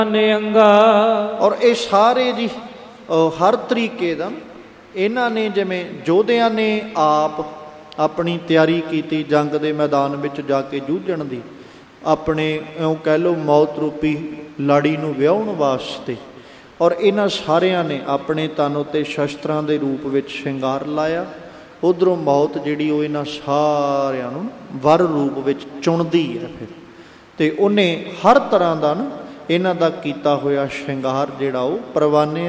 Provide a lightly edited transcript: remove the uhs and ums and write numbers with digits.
ਨਿਹੰਗਾ। ਔਰ ਇਹ ਸਾਰੇ ਜੀ ਹਰ ਤਰੀਕੇ ਦਾ ਇਹਨਾਂ ਨੇ, ਜਿਵੇਂ ਯੋਧਿਆਂ ਨੇ ਆਪ ਆਪਣੀ ਤਿਆਰੀ ਕੀਤੀ ਜੰਗ ਦੇ ਮੈਦਾਨ ਵਿੱਚ ਜਾ ਕੇ ਜੂਝਣ ਦੀ, ਆਪਣੇ ਇਉਂ ਕਹਿ ਲਓ ਮੌਤ ਰੂਪੀ ਲਾੜੀ ਨੂੰ ਵਿਆਹੁਣ ਵਾਸਤੇ, ਔਰ ਇਹਨਾਂ ਸਾਰਿਆਂ ਨੇ ਆਪਣੇ ਤਨ ਉੱਤੇ ਸ਼ਸਤਰਾਂ ਦੇ ਰੂਪ ਵਿੱਚ ਸ਼ਿੰਗਾਰ ਲਾਇਆ। ਉੱਧਰੋਂ ਮੌਤ ਜਿਹੜੀ ਉਹ ਇਹਨਾਂ ਸਾਰਿਆਂ ਨੂੰ ਵਰ ਰੂਪ ਵਿੱਚ ਚੁਣਦੀ ਹੈ ਫਿਰ, ਅਤੇ ਉਹਨੇ ਹਰ ਤਰ੍ਹਾਂ ਦਾ ਨਾ ਇਹਨਾਂ ਦਾ ਕੀਤਾ ਹੋਇਆ ਸ਼ਿੰਗਾਰ ਜਿਹੜਾ ਉਹ ਪਰਵਾਨੇ